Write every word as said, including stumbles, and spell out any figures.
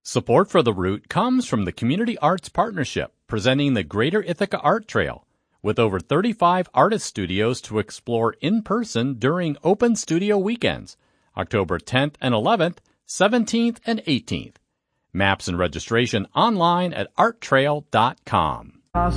Support for The Root comes from the Community Arts Partnership, presenting the Greater Ithaca Art Trail, with over thirty-five artist studios to explore in person during open studio weekends, October tenth and eleventh, seventeenth and eighteenth. Maps and registration online at art trail dot com.